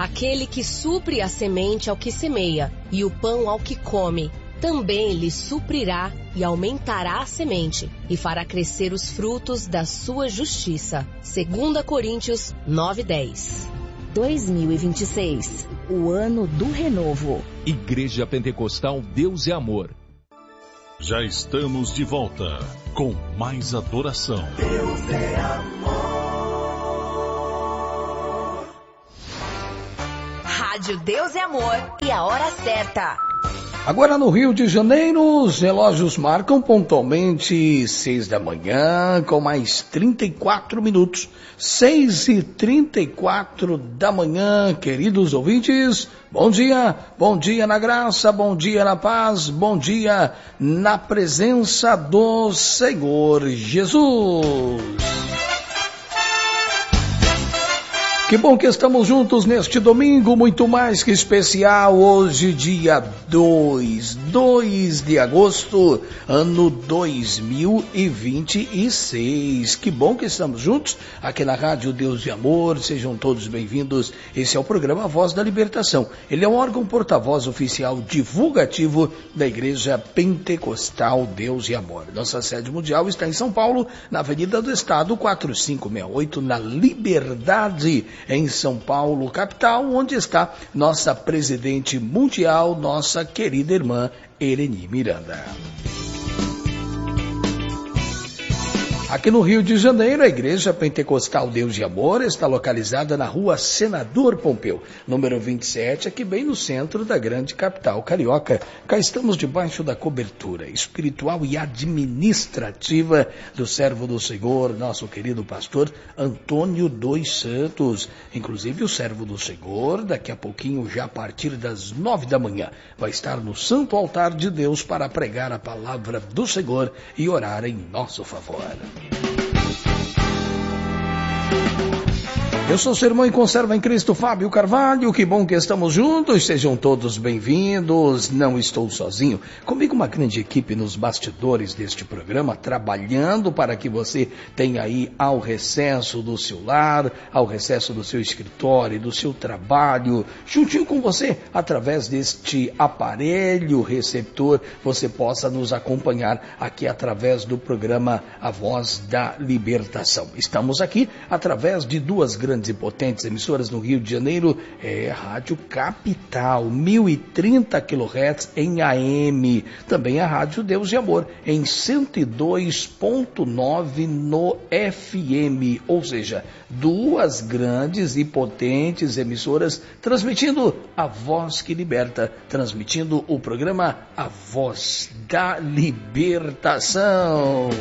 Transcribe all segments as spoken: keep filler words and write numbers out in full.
Aquele que supre a semente ao que semeia e o pão ao que come, também lhe suprirá e aumentará a semente e fará crescer os frutos da sua justiça. Segunda Coríntios nove, dez. dois mil e vinte e seis, o ano do renovo. Igreja Pentecostal Deus é Amor. Já estamos de volta com mais adoração. Deus é amor. Rádio Deus é Amor e a hora certa. Agora no Rio de Janeiro, os relógios marcam pontualmente seis da manhã, com mais trinta e quatro minutos. seis e trinta e quatro da manhã, queridos ouvintes. Bom dia, bom dia na graça, bom dia na paz, bom dia na presença do Senhor Jesus. Que bom que estamos juntos neste domingo, muito mais que especial, hoje dia dois, dois de agosto, ano dois mil e vinte e seis. Que bom que estamos juntos aqui na Rádio Deus de Amor, sejam todos bem-vindos. Esse é o programa Voz da Libertação. Ele é um órgão porta-voz oficial divulgativo da Igreja Pentecostal Deus e Amor. Nossa sede mundial está em São Paulo, na Avenida do Estado, quatro cinco seis oito, na Liberdade, em São Paulo, capital, onde está nossa presidente mundial, nossa querida irmã Ereni Miranda. Aqui no Rio de Janeiro, a Igreja Pentecostal Deus de Amor está localizada na rua Senador Pompeu, número vinte e sete, aqui bem no centro da grande capital carioca. Cá estamos debaixo da cobertura espiritual e administrativa do servo do Senhor, nosso querido pastor Antônio dos Santos. Inclusive o servo do Senhor, daqui a pouquinho, já a partir das nove da manhã, vai estar no Santo Altar de Deus para pregar a palavra do Senhor e orar em nosso favor. Eu sou o seu irmão e conserva em Cristo, Fábio Carvalho. Que bom que estamos juntos, sejam todos bem-vindos. Não estou sozinho, comigo uma grande equipe nos bastidores deste programa, trabalhando para que você tenha aí ao recesso do seu lar, ao recesso do seu escritório, do seu trabalho, juntinho com você, através deste aparelho receptor, você possa nos acompanhar aqui através do programa A Voz da Libertação. Estamos aqui através de duas grandes e potentes emissoras no Rio de Janeiro, é a Rádio Capital, mil e trinta quilohertz em A M, também a Rádio Deus e Amor, em cento e dois ponto nove no F M, ou seja, duas grandes e potentes emissoras transmitindo a voz que liberta, transmitindo o programa A Voz da Libertação.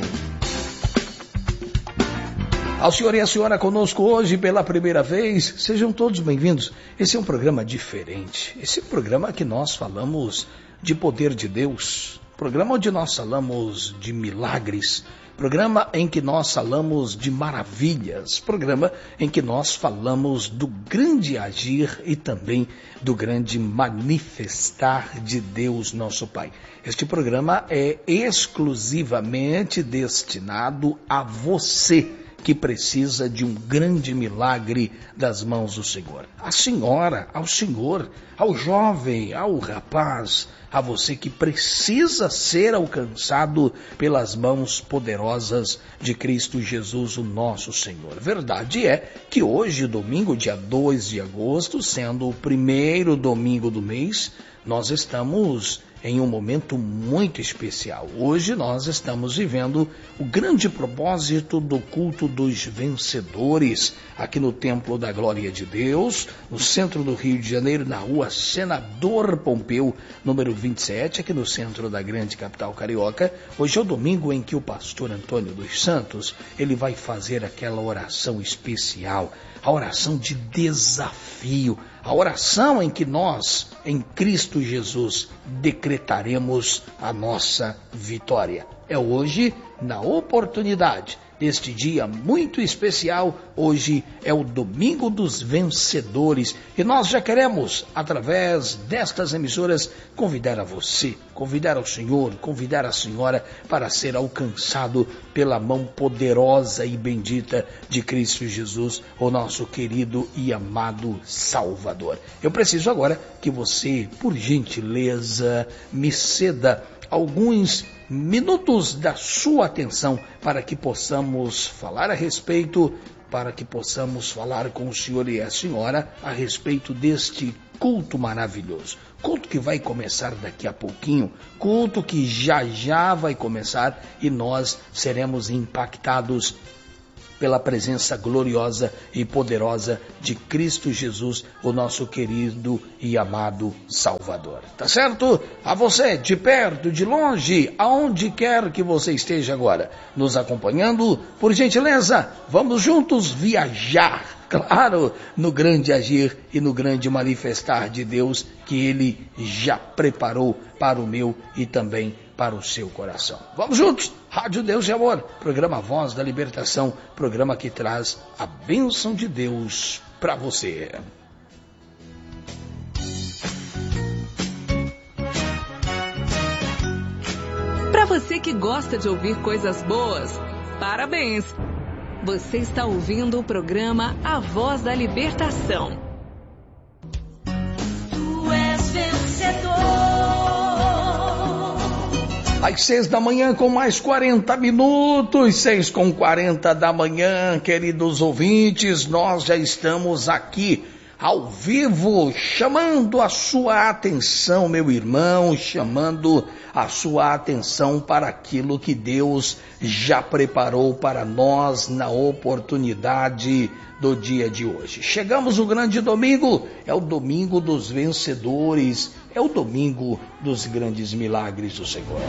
Ao senhor e à senhora conosco hoje pela primeira vez, sejam todos bem-vindos. Esse é um programa diferente. Esse é um programa que nós falamos de poder de Deus. Programa onde nós falamos de milagres. Programa em que nós falamos de maravilhas. Programa em que nós falamos do grande agir e também do grande manifestar de Deus, nosso Pai. Este programa é exclusivamente destinado a você que precisa de um grande milagre das mãos do Senhor. A senhora, ao senhor, ao jovem, ao rapaz, a você que precisa ser alcançado pelas mãos poderosas de Cristo Jesus, o nosso Senhor. Verdade é que hoje, domingo, dia dois de agosto, sendo o primeiro domingo do mês, nós estamos em um momento muito especial. Hoje nós estamos vivendo o grande propósito do culto dos vencedores, aqui no Templo da Glória de Deus, no centro do Rio de Janeiro, na rua Senador Pompeu, número vinte e sete, aqui no centro da grande capital carioca. Hoje é o domingo em que o pastor Antônio dos Santos, ele vai fazer aquela oração especial, a oração de desafio, a oração em que nós, em Cristo Jesus, decretaremos a nossa vitória. É hoje, na oportunidade deste dia muito especial. Hoje é o Domingo dos Vencedores e nós já queremos, através destas emissoras, convidar a você, convidar ao senhor, convidar a senhora para ser alcançado pela mão poderosa e bendita de Cristo Jesus, o nosso querido e amado Salvador. Eu preciso agora que você, por gentileza, me ceda alguns minutos da sua atenção para que possamos falar a respeito, para que possamos falar com o senhor e a senhora a respeito deste culto maravilhoso. Culto que vai começar daqui a pouquinho, culto que já já vai começar e nós seremos impactados pela presença gloriosa e poderosa de Cristo Jesus, o nosso querido e amado Salvador. Tá certo? A você, de perto, de longe, aonde quer que você esteja agora, nos acompanhando, por gentileza, vamos juntos viajar, claro, no grande agir e no grande manifestar de Deus que Ele já preparou para o meu e também para o seu coração. Vamos juntos! Rádio Deus e Amor, programa Voz da Libertação, programa que traz a bênção de Deus para você. Para você que gosta de ouvir coisas boas, parabéns! Você está ouvindo o programa A Voz da Libertação. Tu és vencedor. Às seis da manhã com mais quarenta minutos, seis com quarenta da manhã, queridos ouvintes, nós já estamos aqui ao vivo, chamando a sua atenção, meu irmão, chamando a sua atenção para aquilo que Deus já preparou para nós na oportunidade do dia de hoje. Chegamos no grande domingo, é o domingo dos vencedores, é o domingo dos grandes milagres do Senhor.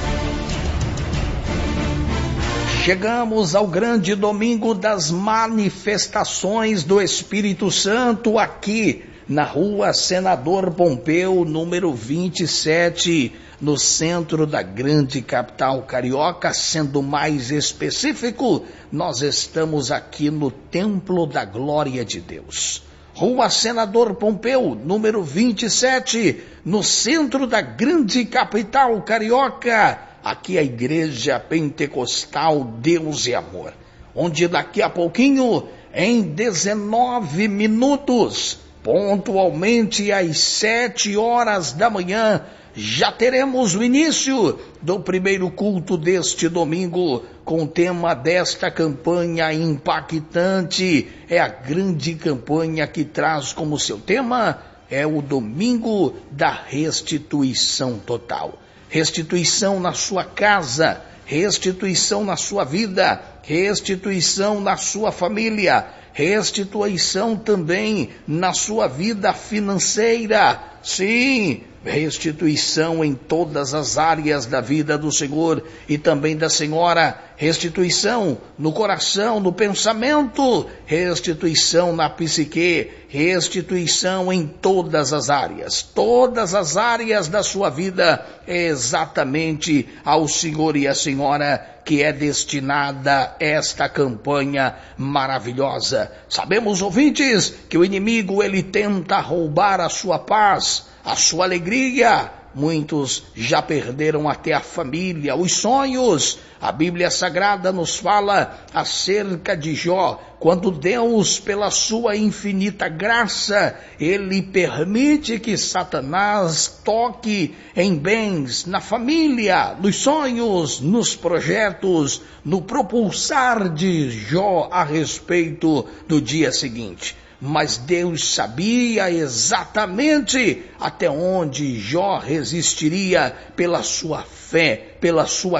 Chegamos ao grande domingo das manifestações do Espírito Santo aqui na rua Senador Pompeu, número vinte e sete, no centro da grande capital carioca. Sendo mais específico, nós estamos aqui no Templo da Glória de Deus. Rua Senador Pompeu, número vinte e sete, no centro da grande capital carioca. Aqui a Igreja Pentecostal Deus e Amor, onde daqui a pouquinho, em dezenove minutos, pontualmente às sete horas da manhã, já teremos o início do primeiro culto deste domingo, com o tema desta campanha impactante. É a grande campanha que traz como seu tema, é o Domingo da Restituição Total. Restituição na sua casa, restituição na sua vida, restituição na sua família, restituição também na sua vida financeira. Sim, restituição em todas as áreas da vida do Senhor e também da Senhora. Restituição no coração, no pensamento, restituição na psique, restituição em todas as áreas. Todas as áreas da sua vida é exatamente ao Senhor e à Senhora que é destinada esta campanha maravilhosa. Sabemos, ouvintes, que o inimigo ele tenta roubar a sua paz, a sua alegria. Muitos já perderam até a família, os sonhos. A Bíblia Sagrada nos fala acerca de Jó, quando Deus, pela sua infinita graça, ele permite que Satanás toque em bens, na família, nos sonhos, nos projetos, no propulsar de Jó a respeito do dia seguinte. Mas Deus sabia exatamente até onde Jó resistiria pela sua fé, pela sua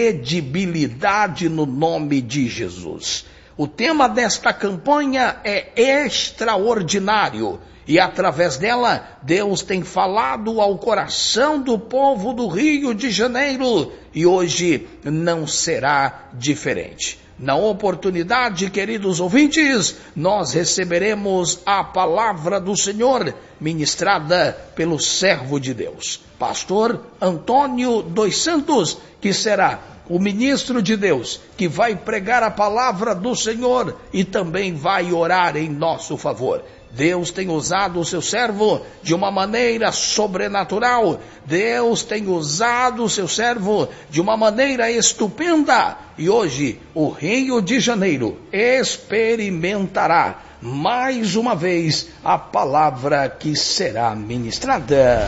credibilidade no nome de Jesus. O tema desta campanha é extraordinário e através dela Deus tem falado ao coração do povo do Rio de Janeiro e hoje não será diferente. Na oportunidade, queridos ouvintes, nós receberemos a palavra do Senhor, ministrada pelo servo de Deus, pastor Antônio dos Santos, que será o ministro de Deus, que vai pregar a palavra do Senhor e também vai orar em nosso favor. Deus tem usado o seu servo de uma maneira sobrenatural. Deus tem usado o seu servo de uma maneira estupenda. E hoje o Rio de Janeiro experimentará mais uma vez a palavra que será ministrada.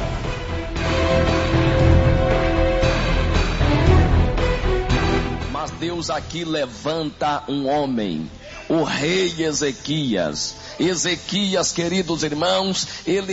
Mas Deus aqui levanta um homem, o rei Ezequias. Ezequias, queridos irmãos, ele